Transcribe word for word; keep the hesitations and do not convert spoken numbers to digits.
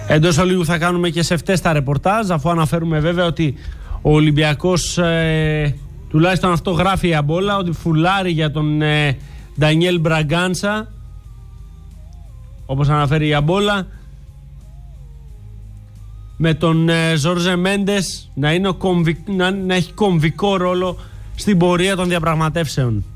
Εντός ολίγου θα κάνουμε και σε αυτές τα ρεπορτάζ, αφού αναφέρουμε βέβαια ότι ο Ολυμπιακός, ε, τουλάχιστον αυτό γράφει η Αμπόλα, ότι φουλάρει για τον ε, Ντανιέλ Μπραγκάνσα, όπως αναφέρει η Αμπόλα, με τον ε, Ζόρζε Μέντες να, είναι ο κομβι, να, να έχει κομβικό ρόλο στην πορεία των διαπραγματεύσεων.